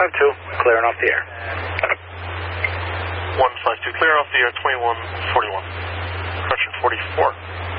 152, clearing off the air. 152, clear off the air, 2141. Correction 44.